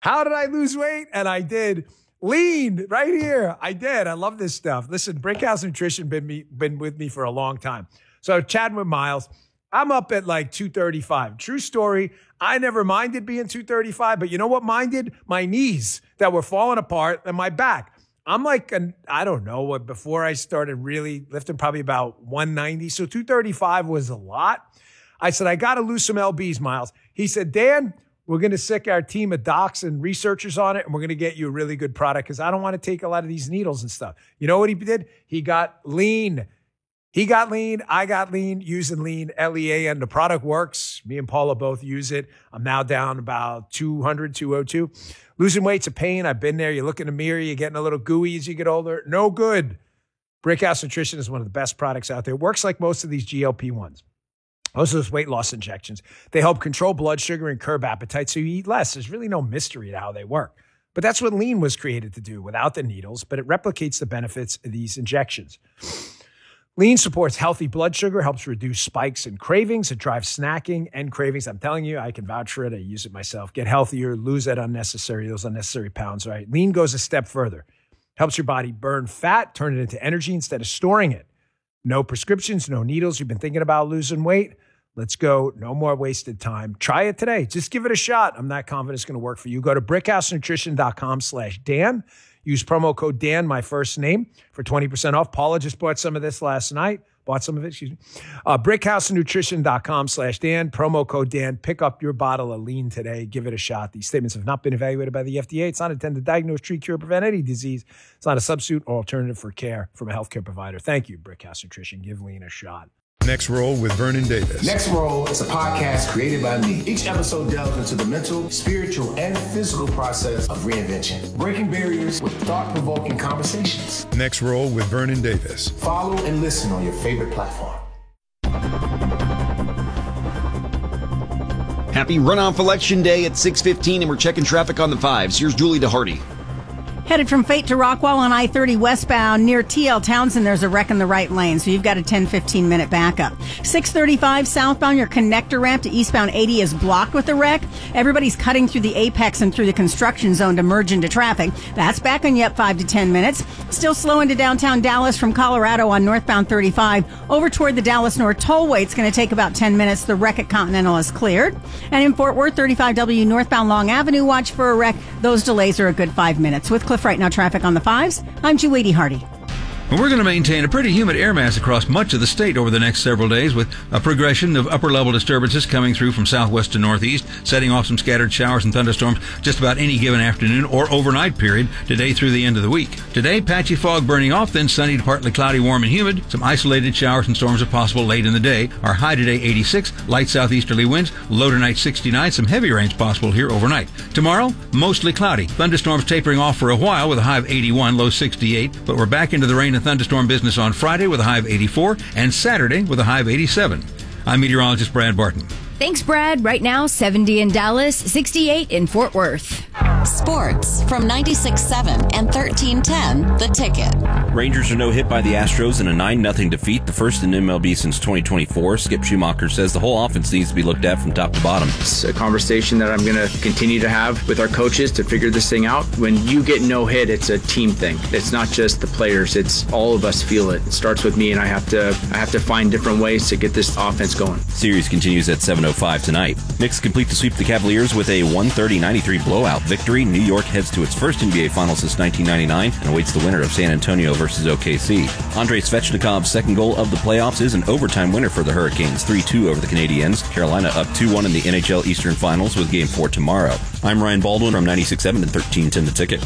How did I lose weight? And I did. Lean right here. I did. I love this stuff. Listen, Brickhouse Nutrition been with me for a long time. So chatting with Miles, I'm up at like 235. True story. I never minded being 235, but you know what minded? My knees that were falling apart and my back. I'm like, I don't know, before I started really lifting, probably about 190. So 235 was a lot. I said, I got to lose some LBs, Miles. He said, Dan, we're going to sick our team of docs and researchers on it, and we're going to get you a really good product because I don't want to take a lot of these needles and stuff. You know what he did? He got lean. He got lean. I got lean using lean, LEA, and the product works. Me and Paula both use it. I'm now down about 200, 202. Losing weight's a pain. I've been there. You look in the mirror, you're getting a little gooey as you get older. No good. Brickhouse Nutrition is one of the best products out there. It works like most of these GLP-1s. Most of those weight loss injections. They help control blood sugar and curb appetite so you eat less. There's really no mystery to how they work. But that's what lean was created to do without the needles, but it replicates the benefits of these injections. Lean supports healthy blood sugar, helps reduce spikes and cravings. It drives snacking and cravings. I'm telling you, I can vouch for it. I use it myself. Get healthier, lose those unnecessary pounds, right? Lean goes a step further. Helps your body burn fat, turn it into energy instead of storing it. No prescriptions, no needles. You've been thinking about losing weight? Let's go. No more wasted time. Try it today. Just give it a shot. I'm not confident it's going to work for you. Go to brickhousenutrition.com/Dan. Use promo code Dan, my first name, for 20% off. Paula just bought some of this last night. Brickhousenutrition.com/Dan. Promo code Dan. Pick up your bottle of lean today. Give it a shot. These statements have not been evaluated by the FDA. It's not intended to diagnose, treat, cure, prevent any disease. It's not a substitute or alternative for care from a healthcare provider. Thank you, Brickhouse Nutrition. Give lean a shot. Next Roll with Vernon Davis. Next Roll is a podcast created by me. Each episode delves into the mental, spiritual, and physical process of reinvention, breaking barriers with thought-provoking conversations. Next Roll with Vernon Davis. Follow and listen on your favorite platform. Happy runoff election day at 6:15, and we're checking traffic on the 5s. Here's Julie DeHardy. Headed from Fate to Rockwall on I-30 westbound near T.L. Townsend, there's a wreck in the right lane, so you've got a 10-15 minute backup. 635 southbound, your connector ramp to eastbound 80 is blocked with a wreck. Everybody's cutting through the apex and through the construction zone to merge into traffic. That's backing you up 5 to 10 minutes. Still slow into downtown Dallas from Colorado on northbound 35 over toward the Dallas North Tollway. It's going to take about 10 minutes. The wreck at Continental is cleared. And in Fort Worth, 35W northbound Long Avenue, watch for a wreck. Those delays are a good 5 minutes. With Cliff Right Now traffic on the 5s, I'm Julie DeHardy. Well, we're going to maintain a pretty humid air mass across much of the state over the next several days with a progression of upper-level disturbances coming through from southwest to northeast, setting off some scattered showers and thunderstorms just about any given afternoon or overnight period today through the end of the week. Today, patchy fog burning off, then sunny to partly cloudy, warm and humid. Some isolated showers and storms are possible late in the day. Our high today, 86, light southeasterly winds, low tonight, 69, some heavy rains possible here overnight. Tomorrow, mostly cloudy. Thunderstorms tapering off for a while with a high of 81, low 68, but we're back into the rain and thunderstorm business on Friday with a high of 84 and Saturday with a high of 87. I'm meteorologist Brad Barton. Thanks, Brad. Right now, 70 in Dallas, 68 in Fort Worth. Sports from 96.7 and 1310, The Ticket. Rangers are no hit by the Astros in a 9-0 defeat, the first in MLB since 2024. Skip Schumacher says the whole offense needs to be looked at from top to bottom. It's a conversation that I'm going to continue to have with our coaches to figure this thing out. When you get no hit, it's a team thing. It's not just the players. It's all of us feel it. It starts with me, and I have to find different ways to get this offense going. Series continues at 7:05 tonight. Knicks complete to sweep the Cavaliers with a 130-93 blowout victory. New York heads to its first NBA Finals since 1999 and awaits the winner of San Antonio versus OKC. Andrei Svechnikov's second goal of the playoffs is an overtime winner for the Hurricanes, 3-2 over the Canadiens. Carolina up 2-1 in the NHL Eastern Finals with Game 4 tomorrow. I'm Ryan Baldwin from 96.7 and 1310 The Ticket.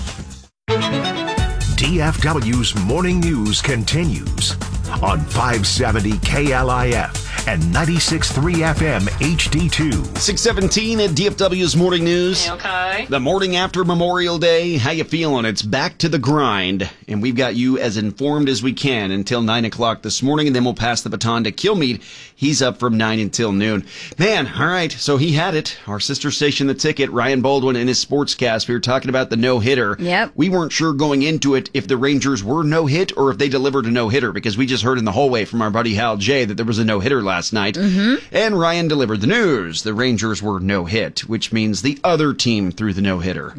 DFW's Morning News continues on 570 KLIF and 96.3 FM HD2. 6:17 at DFW's Morning News. Okay. The morning after Memorial Day. How you feeling? It's back to the grind, and we've got you as informed as we can until 9 o'clock this morning, and then we'll pass the baton to Kilmeade. He's up from 9 until noon. Man, all right, so he had it. Our sister station, The Ticket, Ryan Baldwin in his sportscast. We were talking about the no-hitter. Yep. We weren't sure going into it if the Rangers were no-hit or if they delivered a no-hitter, because we just heard in the hallway from our buddy Hal J that there was a no-hitter last night. And Ryan delivered the news. The Rangers were no-hit, which means the other team threw the no-hitter.